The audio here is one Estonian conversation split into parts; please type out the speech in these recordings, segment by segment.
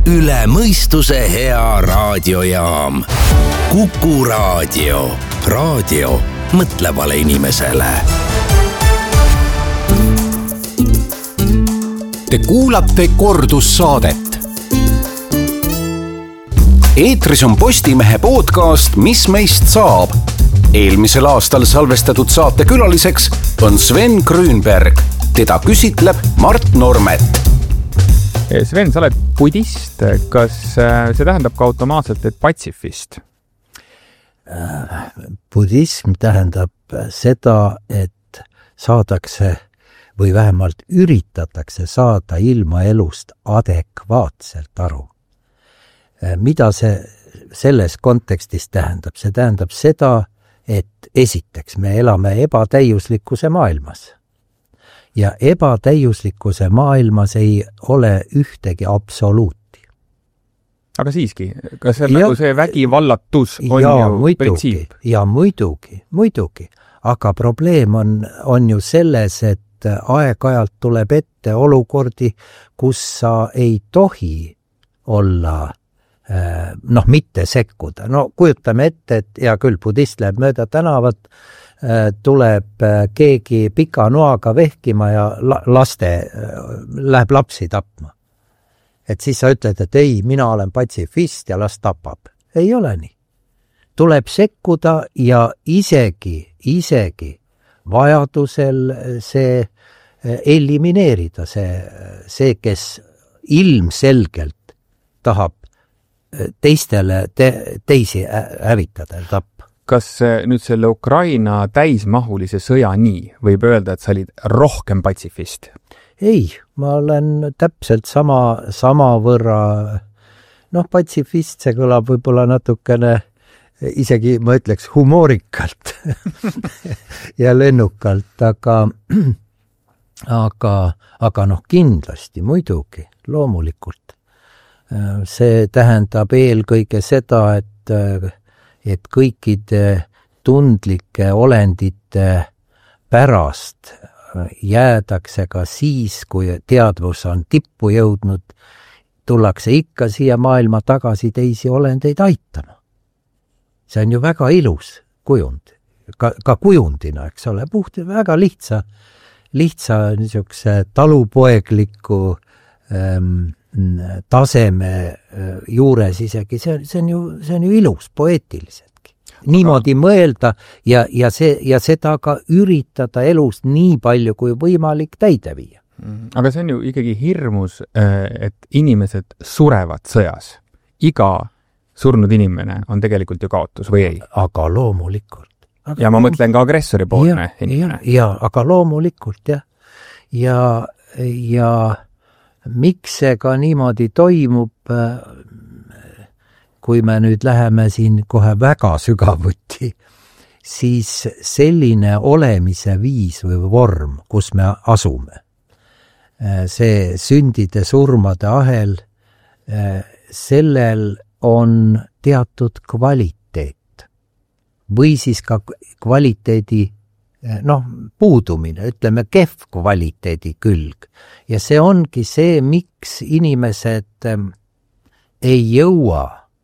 üle mõistuse hea raadiojaam. Kuku Raadio. Raadio mõtlevale inimesele. Te kuulate kordussaadet. Eetris on Postimehe podcast Mis meist saab? Eelmisel aastal salvestatud saate külaliseks on Sven Grünberg. Teda küsitleb Mart Normet. Sven, sa oled budist. Kas see tähendab ka automaatselt, et patsifist? Budism tähendab seda, et saadakse või vähemalt üritatakse saada ilmaelust adekvaatselt aru. Mida see selles kontekstis tähendab? See tähendab seda, et esiteks me elame ebatäiuslikkuse maailmas. Ja ebatäiuslikkuse maailmas ei ole ühtegi absoluuti. Aga siiski, kas see on nagu see vägivallatus on ju printsiip? Ja muidugi. Aga probleem on ju selles, et aeg-ajalt tuleb ette olukordi, kus sa ei tohi olla mitte sekkuda. No kujutame ette, et hea küll, budist läheb mööda tänavat, tuleb keegi pika noaga vehkima ja läheb lapsi tapma. Et siis sa ütled, et ei, mina olen patsifist ja las tapab. Ei ole nii. Tuleb sekkuda ja isegi vajadusel see elimineerida, see kes ilmselgelt tahab teisi hävitada ja tappa. Kas nüüd selle Ukraina täismahulise sõja nii võib öelda, et sa olid rohkem patsifist? Ei, ma olen täpselt sama võrra, patsifist, see kõlab võib-olla natukene, isegi ma ütleks humoorikalt ja lennukalt, aga kindlasti, muidugi, loomulikult. See tähendab eelkõige seda, et kõikide tundlike olendite pärast jäädakse ka siis, kui teadvus on tippu jõudnud, tullakse ikka siia maailma tagasi teisi olendeid aitama. See on ju väga ilus kujund, ka kujundina, eks ole, väga lihtsa niisuguse talupoegliku taseme juures isegi, see on ju ilus poeetiliseltki. Niimoodi mõelda ja seda ka üritada elus nii palju kui võimalik täide viia. Aga see on ju ikkagi hirmus, et inimesed surevad sõjas. Iga surnud inimene on tegelikult ju kaotus või ei? Aga loomulikult. Ja ma mõtlen ka agressori poolne inimene. Ja, aga loomulikult, jah. Ja miks see ka niimoodi toimub, kui me nüüd läheme siin kohe väga sügavuti, siis selline olemise viis või vorm, kus me asume, see sündide surmade ahel, sellel on teatud kvaliteet või siis ka kvaliteedi puudumine, ütleme kehv kvaliteedi külg. Ja see ongi see, miks inimesed ei jõua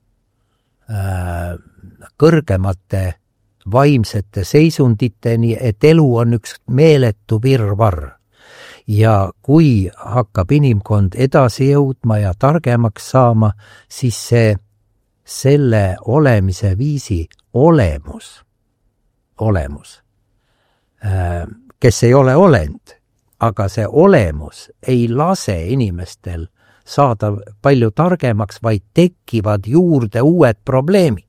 kõrgemate vaimsete seisunditeni, et elu on üks meeletu virvarr. Ja kui hakkab inimkond edasi jõudma ja targemaks saama, siis selle olemise viisi olemus, kes ei ole olend, aga see olemus ei lase inimestel saada palju targemaks, vaid tekivad juurde uued probleemid.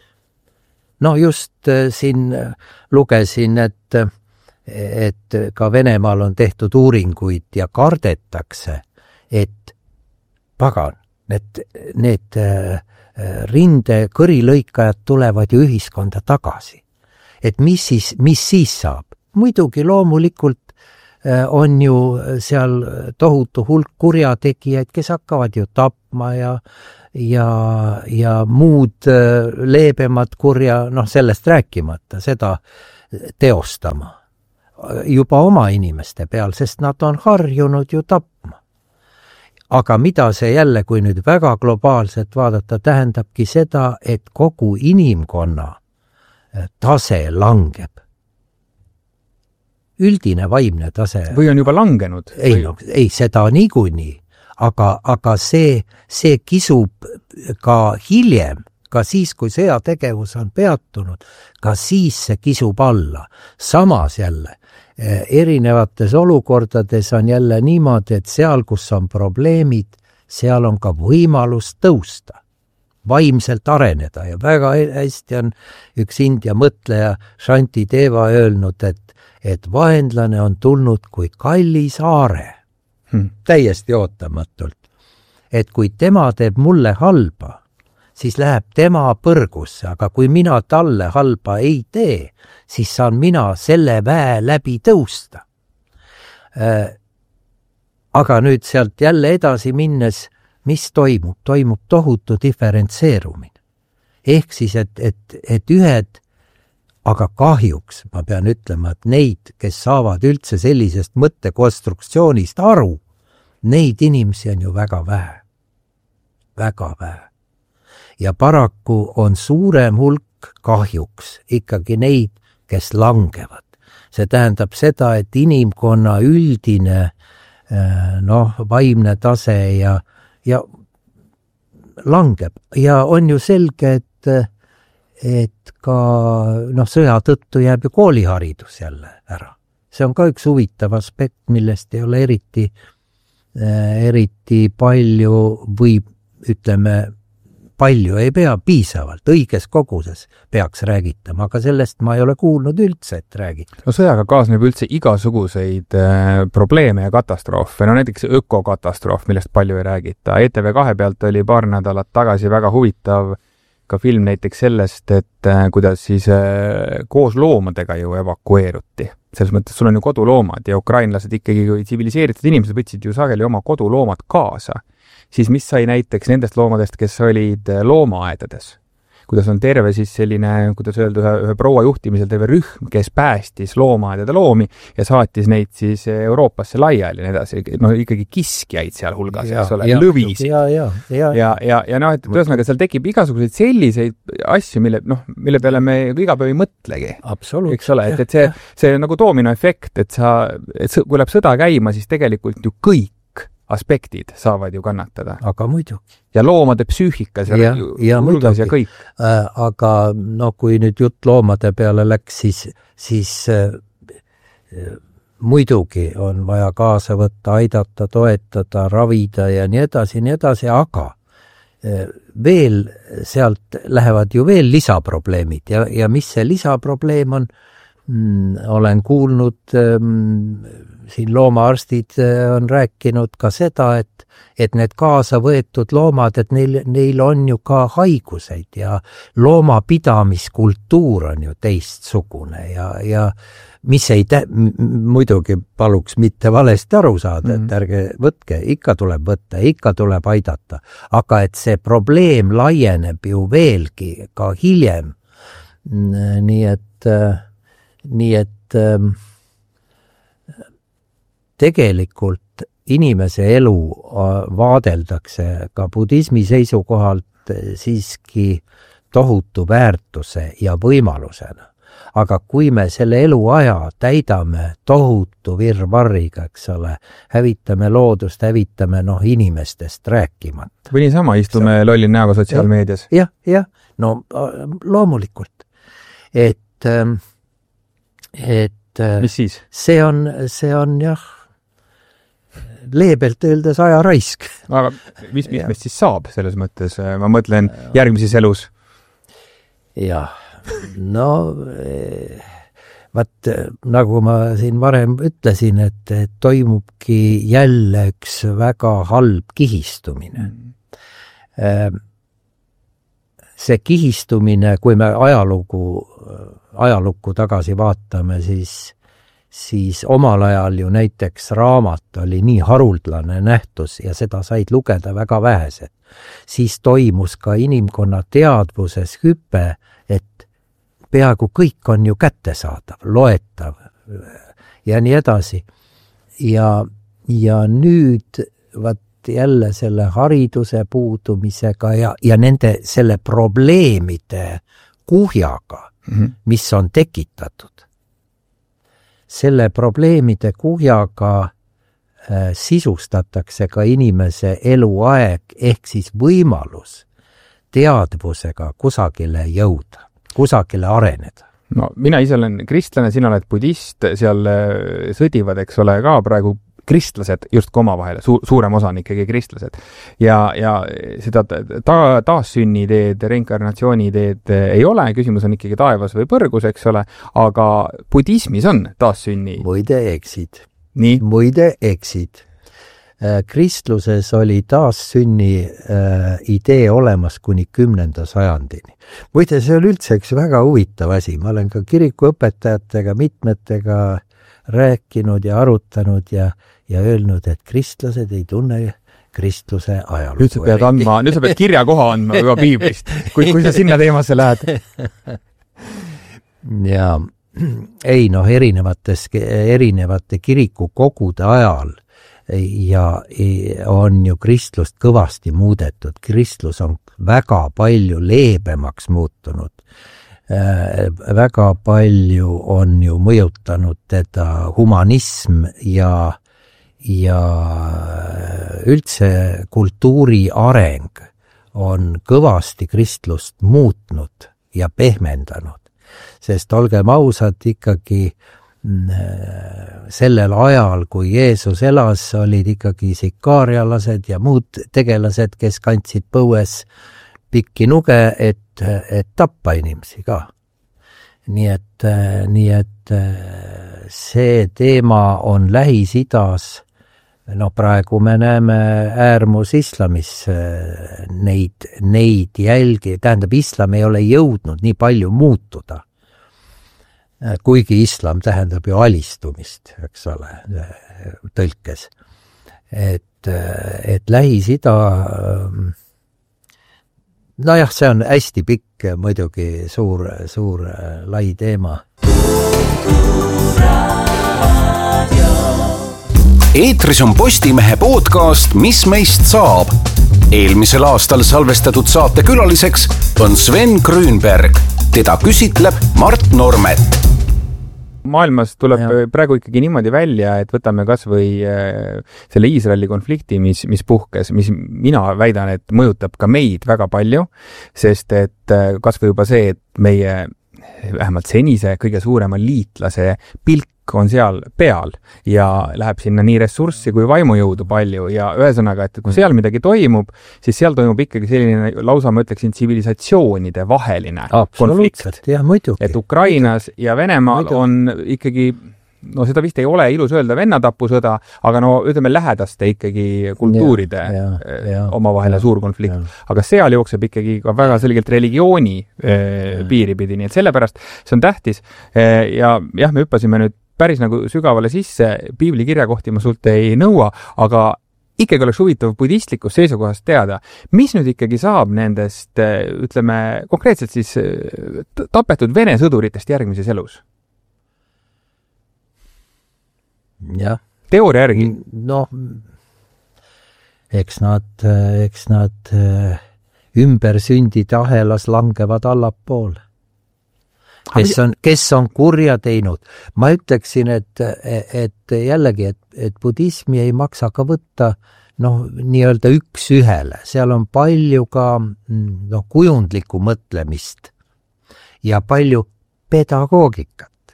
Just siin lugesin, et ka Venemaal on tehtud uuringuid ja kardetakse, et pagan, need rinde kõrilõikajad tulevad ju ühiskonda tagasi. Et mis siis saab? Muidugi loomulikult on ju seal tohutu hulk kurjategijaid, kes hakkavad ju tapma ja muud leebemad kurja, sellest rääkimata, seda teostama juba oma inimeste peal, sest nad on harjunud ju tapma. aga mida see jälle, kui nüüd väga globaalselt vaadata, tähendabki seda, et kogu inimkonna tase langeb. Üldine vaimne tase. Või on juba langenud? Ei, seda niikuinii, aga see kisub ka hiljem, ka siis, kui sõjategevus on peatunud, ka siis see kisub alla. Samas jälle, erinevates olukordades on jälle niimoodi, et seal, kus on probleemid, seal on ka võimalus tõusta, vaimselt areneda ja väga hästi on üks India mõtleja Shanti Deva öelnud, et vaenlane on tulnud kui kallis aare, täiesti ootamatult. Et kui tema teeb mulle halba, siis läheb tema põrgusse, aga kui mina talle halba ei tee, siis saan mina selle väe läbi tõusta. Aga nüüd sealt jälle edasi minnes, mis toimub? Toimub tohutu diferentseerumine. Ehk siis, et ühed, aga kahjuks ma pean ütlema, et neid, kes saavad üldse sellisest mõttekonstruktsioonist aru, neid inimesi on ju väga vähe. Väga vähe. Ja paraku on suurem hulk kahjuks ikkagi neid, kes langevad. See tähendab seda, et inimkonna üldine vaimne tase ja langeb. Ja on ju selge, et ka sõja tõttu jääb ju kooliharidus jälle ära. See on ka üks huvitav aspekt, millest ei ole eriti palju või ütleme, palju ei pea piisavalt, õiges koguses peaks räägitama, aga sellest ma ei ole kuulnud üldse, et räägita. No sõjaga kaasneb üldse igasuguseid probleeme ja katastroofe, näiteks ökokatastroof, millest palju ei räägita. ETV2 pealt oli paar nädalat tagasi väga huvitav ka film näiteks sellest, et kuidas siis koos loomadega ju evakueeruti. Selles mõttes sul on ju koduloomad ja ukrainlased ikkagi tsiviliseeritud inimesed võtsid ju sageli oma koduloomad kaasa. Siis mis sai näiteks nendest loomadest, kes olid loomaaedades? Kuidas on terve siis selline, kuidas öelda, ühe proua juhtimisel terve rühm, kes päästis loomaaedade loomi ja saatis neid siis Euroopasse laiali ja nii edasi. Ikkagi kiskjaid seal hulgas, eks ole, lõvisid. Ja et ühesõnaga seal tekib igasuguseid selliseid asju, mille peale me iga päev ei mõtlegi. Absoluutselt. Eks ole, et see on nagu doominoefekt, et kui läheb sõda käima, siis tegelikult ju kõik aspektid saavad ju kannatada. Aga muidugi. Ja loomade psüühikas ja hulgas ja kõik. Aga kui nüüd jutt loomade peale läks, siis muidugi on vaja kaasa võtta, aidata, toetada, ravida ja nii edasi, aga veel sealt lähevad ju veel lisaprobleemid ja mis see lisaprobleem on? Olen kuulnud, siin loomaarstid on rääkinud ka seda, et need kaasa võetud loomad, et neil on ju ka haiguseid ja loomapidamiskultuur on ju teistsugune ja mis muidugi paluks mitte valesti aru saada, et ärge võtke, ikka tuleb võtta, ikka tuleb aidata, aga et see probleem laieneb ju veelgi ka hiljem. Nii et tegelikult inimese elu vaadeldakse ka budismi seisukohalt siiski tohutu väärtuse ja võimalusena. Aga kui me selle eluaja täidame tohutu virvarriga, eks ole, hävitame loodust, hävitame inimestest rääkimata. Või niisama istume lolli näoga sotsiaalmeedias. Jah, loomulikult. Mis siis? See on jah, leebelt öeldes aja raisk. Aga mis meist siis saab selles mõttes? Ma mõtlen järgmises elus. Jah, nagu ma siin varem ütlesin, et toimubki jälle üks väga halb kihistumine. See kihistumine, kui me ajalukku tagasi vaatame, siis omal ajal ju näiteks raamat oli nii haruldane nähtus ja seda said lugeda väga vähesed. Siis toimus ka inimkonna teadvuses hüpe, et peaaegu kõik on ju kättesaadav, loetav ja nii edasi. Ja nüüd jälle selle hariduse puudumisega ja nende selle probleemide kuhjaga, mis on tekitatud. Selle probleemide kuhjaga sisustatakse ka inimese eluaeg ehk siis võimalus teadvusega kusagile jõuda, kusagile areneda. No mina ise olen kristlane, sina oled budist, seal sõdivad, eks ole, ka praegu kristlased just omavahel, suurem osa on ikkagi kristlased. Ja seda taassünni ideed, reinkarnatsiooni ideed ei ole, küsimus on ikkagi taevas või põrgus, eks ole, aga budismis on taassünni. Muide eksid. Nii? Muide eksid. Kristluses oli taassünni idee olemas kuni 10. sajandini. Muide, see on üldse üks väga huvitav asi. Ma olen ka kirikuõpetajatega mitmetega rääkinud ja arutanud ja öelnud, et kristlased ei tunne kristluse ajalugu. Nüüd sa pead kirjakoha andma juba piiblist, kui sa sinna teemasse lähed. Ja ei, erinevate kirikukogude ajal ja on ju kristlust kõvasti muudetud. Kristlus on väga palju leebemaks muutunud. Väga palju on ju mõjutanud teda humanism ja üldse kultuuri areng on kõvasti kristlust muutnud ja pehmendanud. Sest olgem ausad, ikkagi sellel ajal, kui Jeesus elas, olid ikkagi sikaarialased ja muud tegelased, kes kandsid põues pikki nuge, et tappa inimesi ka. Nii et see teema on Lähis-Idas, praegu me näeme äärmus islamis neid jälgi, tähendab, islam ei ole jõudnud nii palju muutuda, kuigi islam tähendab ju alistumist, eks ole, tõlkes. Et Lähis-Ida, nojah, see on hästi pikk, muidugi suur lai teema. Eetris on Postimehe podcast Mis meist saab? Eelmisel aastal salvestatud saate külaliseks on Sven Grünberg. Teda küsitleb Mart Normet. Maailmas tuleb praegu ikkagi niimoodi välja, et võtame kas või selle Iisraeli konflikti, mis puhkes, mis mina väidan, et mõjutab ka meid väga palju, sest et kas või juba see, et meie vähemalt senise kõige suurema liitlase pilk on seal peal ja läheb sinna nii ressurssi kui vaimujõudu palju ja ühesõnaga, et kui seal midagi toimub, siis seal toimub ikkagi selline, lausa ma ütleksin, tsivilisatsioonide vaheline konflikt. Ja, muidugi. Et Ukrainas ja Venemaal on ikkagi, seda vist ei ole ilus öelda vennatapusõda, aga ütleme lähedaste ikkagi kultuuride omavahele suur konflikt. Aga seal jookseb ikkagi ka väga selgelt religiooni piiripidi, nii et sellepärast see on tähtis ja me hüppasime nüüd päris nagu sügavale sisse, piibli kirjakohti ma sult ei nõua, aga ikkagi oleks huvitav budistlikust seisukohast teada, mis nüüd ikkagi saab nendest, ütleme, konkreetselt siis tapetud Vene sõduritest järgmises elus? Jah. Teooria järgi? Eks nad ümbersündide ahelas langevad allapoole. Kes on kurja teinud. Ma ütleksin, et jällegi, et budismi ei maksa ka võtta nii-öelda üks ühele. Seal on palju ka kujundlikku mõtlemist ja palju pedagoogikat.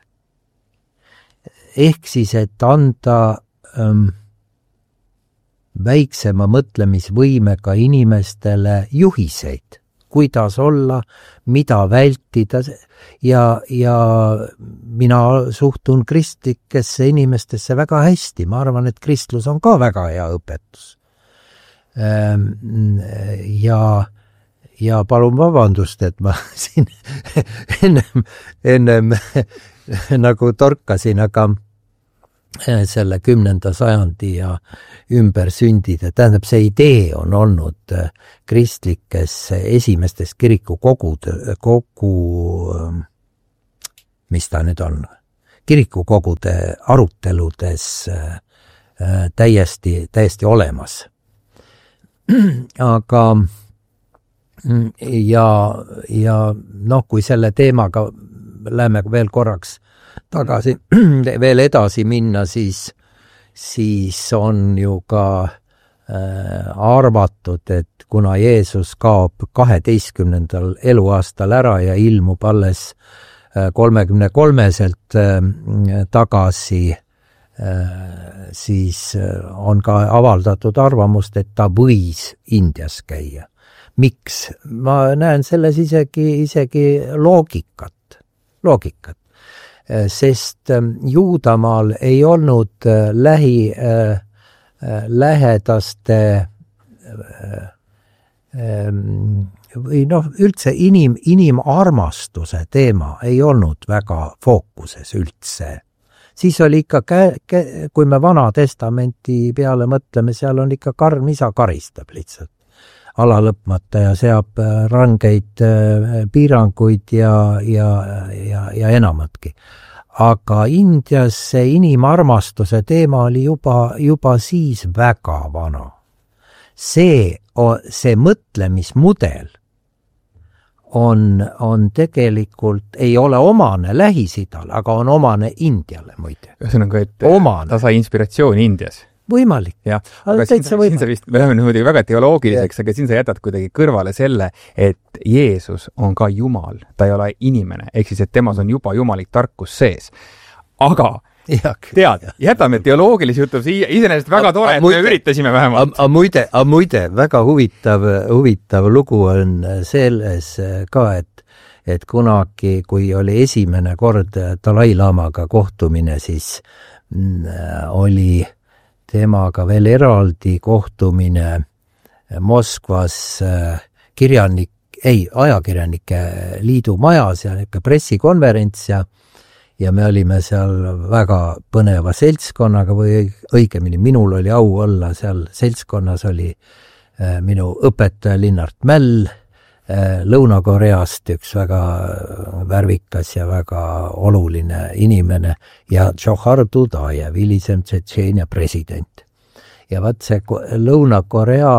Ehk siis, et anda väiksema mõtlemisvõimega inimestele juhiseid, kuidas olla, mida vältida ja mina suhtun kristlikesse inimestesse väga hästi. Ma arvan, et kristlus on ka väga hea õpetus. Ja palun vabandust, et ma siin ennem nagu torkasin, aga selle 10. sajandi ja ümbersündide. Tähendab, see idee on olnud kristlikes esimestes mis ta nüüd on, kirikukogude aruteludes täiesti olemas. aga ja noh, kui selle teemaga läheme veel korraks tagasi, veel edasi minna, siis on ju ka arvatud, et kuna Jeesus kaob 12. eluaastal ära ja ilmub alles 33-selt tagasi, siis on ka avaldatud arvamust, et ta võis Indias käia. Miks? Ma näen selles isegi loogikat. Sest Juudamaal ei olnud lähedaste või noh, üldse inimarmastuse teema ei olnud väga fookuses üldse. Siis oli ikka, kui me Vana Testamenti peale mõtleme, seal on ikka karm isa karistab lihtsalt alalõpmata ja seab rangeid piiranguid ja enamatki. Aga Indias see inimarmastuse teema oli juba siis väga vana. See mõtlemismudel on tegelikult, ei ole omane Lähis-Idale, aga on omane Indiale muide. Ühesõnaga, et ta sai inspiratsiooni Indias. Võimalik. Jah, aga siin sa vist, me läheme nüüd väga teoloogiliseks, aga siin sa jätad kuidagi kõrvale selle, et Jeesus on ka Jumal, ta ei ole inimene, ehk siis, et temas on juba jumalik tarkus sees. Aga tead, jätame teoloogilisi jutu, iseenesest väga tore, et me üritasime vähemalt. Muide, väga huvitav lugu on selles ka, et kunagi, kui oli esimene kord Dalai Lamaga kohtumine, siis oli temaga veel eraldi kohtumine Moskvas ajakirjanike liidu majas ja pressikonverents ja me olime seal väga põneva seltskonnaga või õigemini minul oli au olla seal seltskonnas, oli minu õpetaja Linnart Mäll Lõuna-Koreast, üks väga värvikas ja väga oluline inimene ja Džohar Dudajev, hilisem Tšetšeenia president. Ja vaat see Lõuna-Korea,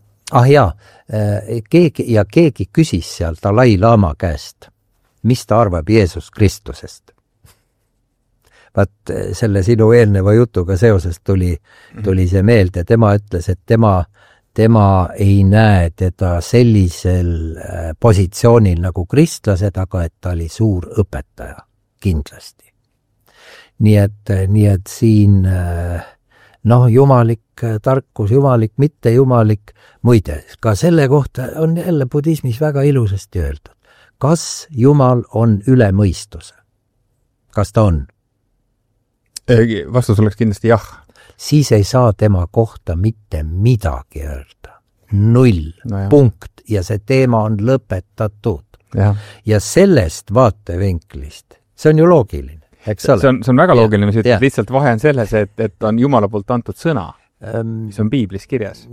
keegi küsis seal Dalai Lama käest, mis ta arvab Jeesus Kristusest. Vaat selle sinu eelneva jutuga seoses tuli see meelde, tema ütles, et tema ei näe teda sellisel positsioonil nagu kristlased, aga et ta oli suur õpetaja, kindlasti. Nii et siin, jumalik tarkus, jumalik, mitte jumalik, muide, ka selle kohta on jälle budismis väga ilusasti öeldud. Kas Jumal on üle mõistuse? Kas ta on? Vastus oleks kindlasti jah. Siis ei saa tema kohta mitte midagi öelda. 0, punkt. Ja see teema on lõpetatud. Ja sellest vaatevinklist, see on ju loogiline, eks ole? See on väga loogiline, mis ütled, lihtsalt vahe on selles, et on Jumala poolt antud sõna, mis on Piiblis kirjas.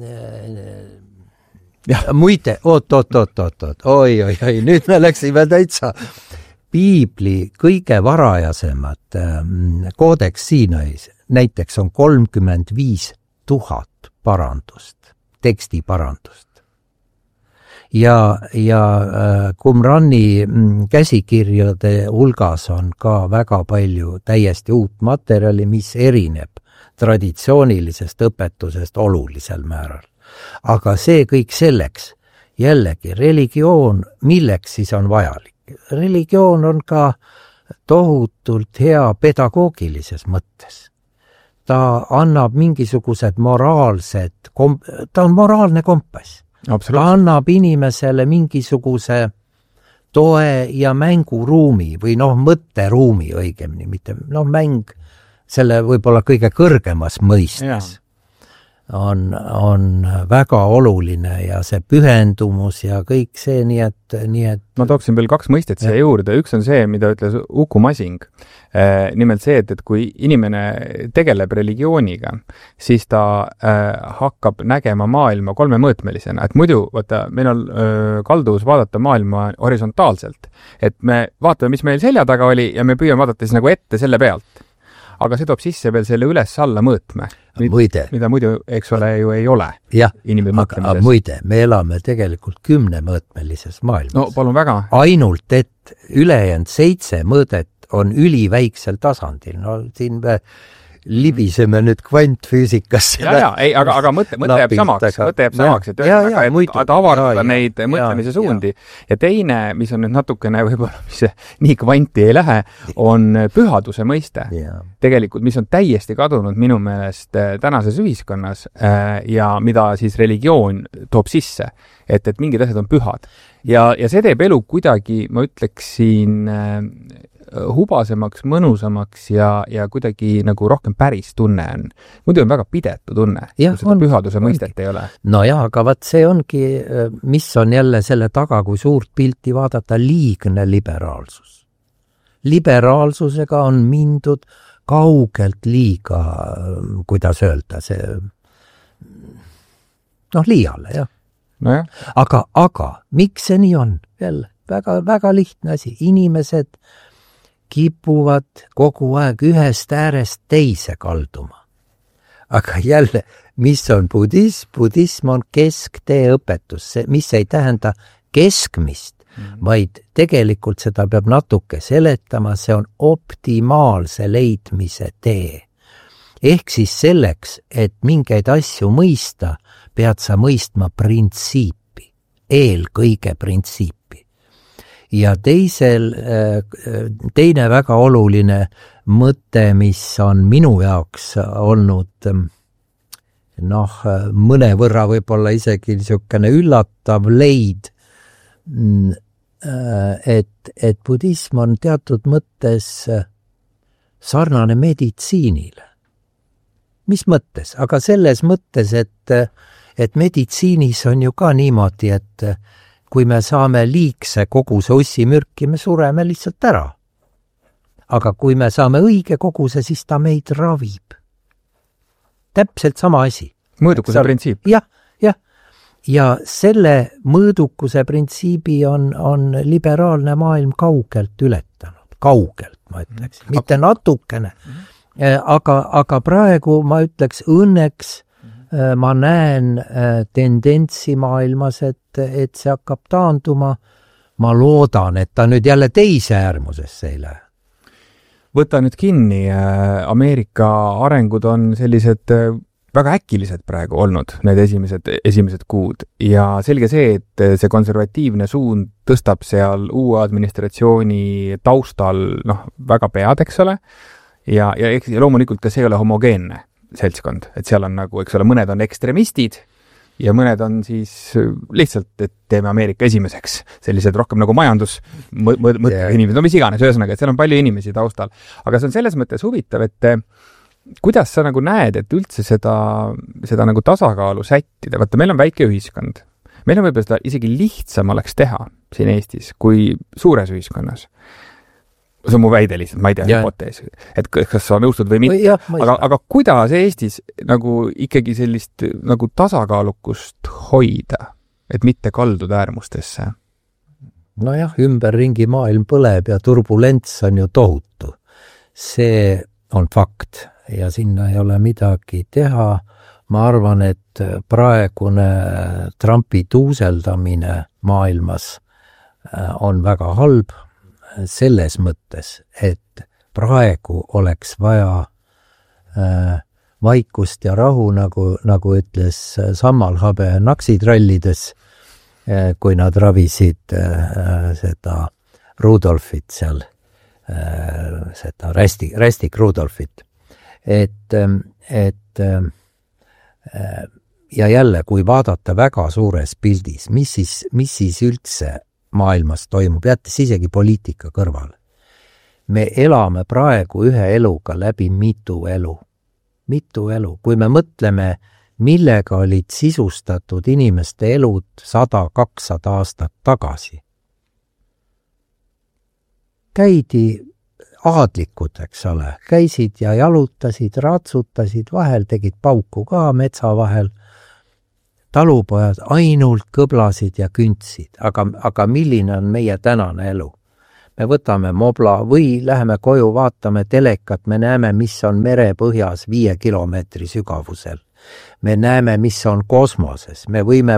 Muide, oi, nüüd me läksime täitsa Piibli kõige varajasemad koodeks Siinais, näiteks on 35 000 parandust, tekstiparandust. Ja Qumrani käsikirjade hulgas on ka väga palju täiesti uut materjali, mis erineb traditsioonilisest õpetusest olulisel määral. Aga see kõik selleks, jällegi, religioon, milleks siis on vajalik? Religioon on ka tohutult hea pedagoogilises mõttes. Ta annab mingisugused ta on moraalne kompass. Ta annab inimesele mingisuguse toe ja mänguruumi või mõtteruumi õigemini, mitte mäng selle võib-olla kõige kõrgemas mõistes. On väga oluline ja see pühendumus ja kõik see, nii et ma tooksin veel 2 mõistet siia juurde. Üks on see, mida ütles Uku Masing. Nimelt see, et kui inimene tegeleb religiooniga, siis ta hakkab nägema maailma 3-mõõtmelisena. Et muidu, meil on kalduvus vaadata maailma horisontaalselt. Et me vaatame, mis meil selja taga oli ja me püüame vaadata siis nagu ette selle pealt. aga see toob sisse veel selle üles-alla mõõtme, mida muidu, eks ole, ju ei ole. Jah, aga muide, me elame tegelikult 10-mõõtmelises maailmas. No palun väga. Ainult, et ülejäänud 7 mõõdet on üliväiksel tasandil. No siin me libiseme nüüd kvantfüüsikasse. Aga mõte jääb samaks, et avardada neid mõtlemise suundi. Ja teine, mis on nüüd natukene võib-olla, mis nii kvanti ei lähe, on pühaduse mõiste. Tegelikult, mis on täiesti kadunud minu meelest tänases ühiskonnas ja mida siis religioon toob sisse, et mingid asjad on pühad. Ja see teeb elu kuidagi, ma ütleksin, hubasemaks, mõnusamaks ja kuidagi nagu rohkem päris tunne on. Muidu on väga pidetu tunne, kui seda pühaduse mõistet ei ole. No jah, aga vaat see ongi, mis on jälle selle taga, kui suurt pilti vaadata, liigne liberaalsus. Liberaalsusega on mindud kaugelt liiga, kuidas öelda, see liiale, jah. No jah. Aga miks see nii on? Jälle, väga, väga lihtne asi. Inimesed kipuvad kogu aeg ühest äärest teise kalduma. Aga jälle, mis on budism? Budism on kesktee õpetus, mis ei tähenda keskmist, vaid tegelikult seda peab natuke seletama, see on optimaalse leidmise tee. Ehk siis selleks, et mingeid asju mõista, pead sa mõistma printsiipi, eelkõige printsiipi. Ja teine väga oluline mõte, mis on minu jaoks olnud mõnevõrra võib-olla isegi niisugune üllatav leid, et budism on teatud mõttes sarnane meditsiinile. Mis mõttes? Aga selles mõttes, et meditsiinis on ju ka niimoodi, et kui me saame liigse koguse ussimürki, me sureme lihtsalt ära. Aga kui me saame õige koguse, siis ta meid ravib. Täpselt sama asi. Mõõdukuse printsiip. Jah. Ja selle mõõdukuse printsiibi on liberaalne maailm kaugelt ületanud. Kaugelt, ma ütleks. Mitte natukene. Aga praegu ma ütleks õnneks ma näen tendentsi maailmas, et see hakkab taanduma. Ma loodan, et ta nüüd jälle teise äärmusesse ei lähe. Võta nüüd kinni, Ameerika arengud on sellised väga äkilised praegu olnud, need esimesed kuud. Ja selge see, et see konservatiivne suund tõstab seal uue administratsiooni taustal väga pead, eks ole. Ja loomulikult ka see ei ole homogeenne seltskond, et seal on nagu, eks ole, mõned on ekstremistid ja mõned on siis lihtsalt, et teeme Ameerika esimeseks, sellised rohkem nagu majandus inimesed, mis iganes, ühesõnaga, et seal on palju inimesi taustal. Aga see on selles mõttes huvitav, et kuidas sa nagu näed, et üldse seda nagu tasakaalu sättida? Vaata, meil on väike ühiskond. Meil on võib-olla seda isegi lihtsam oleks teha siin Eestis kui suures ühiskonnas. See on mu väide lihtsalt, ma ei tea, hüpotees, et kas sa nõustud või mitte. Aga kuidas Eestis nagu ikkagi sellist nagu tasakaalukust hoida, et mitte kalduda äärmustesse? Nojah, ümberringi maailm põleb ja turbulents on ju tohutu. See on fakt ja sinna ei ole midagi teha. Ma arvan, et praegune Trumpi tuuseldamine maailmas on väga halb. Selles mõttes, et praegu oleks vaja vaikust ja rahu, nagu ütles Sammalhabe naksitrallides, kui nad ravisid seda Rudolfit seal, seda Rästik Rudolfit. Ja jälle, kui vaadata väga suures pildis, mis siis üldse maailmas toimub, jättes isegi poliitika kõrval. Me elame praegu ühe eluga läbi mitu elu. Kui me mõtleme, millega olid sisustatud inimeste elud 100-200 aastat tagasi. Käidi aadlikud, eks ole, käisid ja jalutasid, ratsutasid, vahel tegid pauku ka metsa vahel. Talupojad ainult kõblasid ja küntsid, aga milline on meie tänane elu? me võtame mobla või läheme koju, vaatame telekat, me näeme, mis on merepõhjas 5 kilomeetri sügavusel. Me näeme, mis on kosmoses, me võime